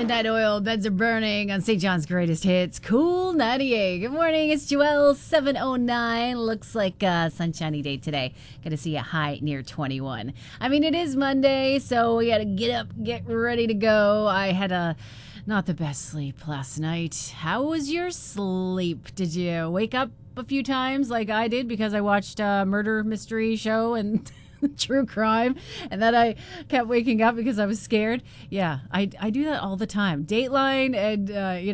Midnight Oil, Beds Are Burning on St. John's Greatest Hits. Cool 98. Good morning, it's Joelle, 7:09. Looks like a sunshiny day today. Gonna see a high near 21. I mean, it is Monday, so we gotta get up, get ready to go. I had not the best sleep last night. How was your sleep? Did you wake up a few times like I did because I watched a murder mystery show and true crime, and then I kept waking up because I was scared? Yeah, I do that all the time. Dateline and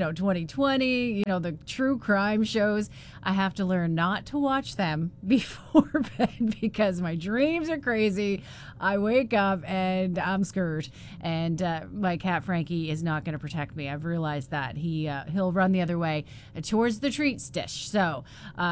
2020, the true crime shows. I have to learn not to watch them before bed because my dreams are crazy. I wake up and I'm scared, and my cat Frankie is not going to protect me. I've realized that he'll run the other way towards the treats dish. So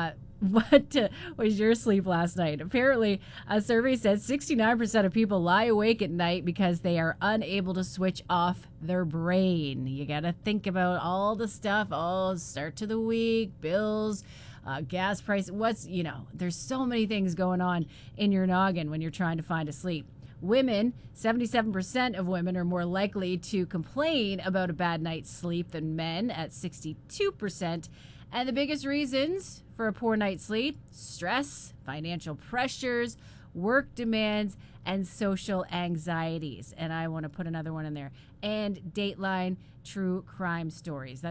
what was your sleep last night? Apparently, a survey says 69% of people lie awake at night because they are unable to switch off their brain. You got to think about all the stuff, start to the week, bills, gas price. There's so many things going on in your noggin when you're trying to find a sleep. Women, 77% of women are more likely to complain about a bad night's sleep than men at 62%. And the biggest reasons for a poor night's sleep: stress, financial pressures, work demands, and social anxieties. And I want to put another one in there. And Dateline true crime stories.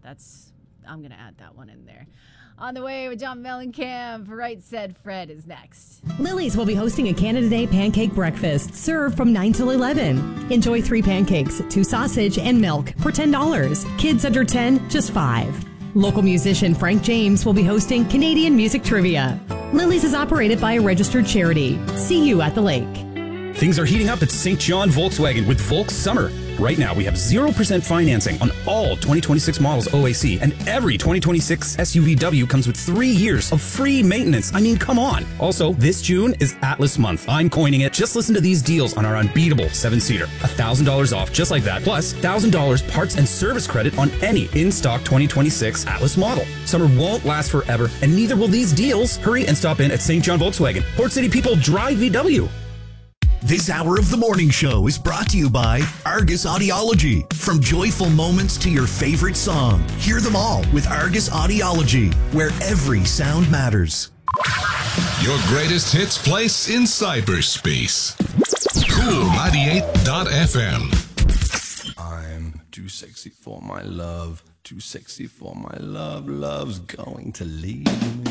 I'm going to add that one in there. On the way with John Mellencamp, Right Said Fred is next. Lily's will be hosting a Canada Day pancake breakfast, served from 9 till 11. Enjoy 3 pancakes, 2 sausage, and milk for $10. Kids under 10, just $5. Local musician Frank James will be hosting Canadian Music Trivia. Lily's is operated by a registered charity. See you at the lake. Things are heating up at St. John Volkswagen with Volks Summer. Right now, we have 0% financing on all 2026 models OAC, and every 2026 SUVW comes with 3 years of free maintenance. I mean, come on. Also, this June is Atlas Month. I'm coining it. Just listen to these deals on our unbeatable 7-seater. $1,000 off, just like that, plus $1,000 parts and service credit on any in-stock 2026 Atlas model. Summer won't last forever, and neither will these deals. Hurry and stop in at St. John Volkswagen. Port City people drive VW. This hour of the morning show is brought to you by Argus Audiology. From joyful moments to your favorite song, hear them all with Argus Audiology, where every sound matters. Your greatest hits place in cyberspace. Cool98.fm. I'm too sexy for my love, too sexy for my love. Love's going to leave me.